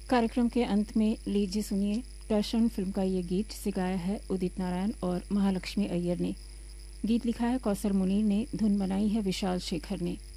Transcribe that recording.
कार्यक्रम के अंत में लीजिए सुनिए दर्शन फिल्म का ये गीत, जिसे गाया है उदित नारायण और महालक्ष्मी अय्यर ने। गीत लिखा है कौसर मुनीर ने, धुन बनाई है विशाल शेखर ने।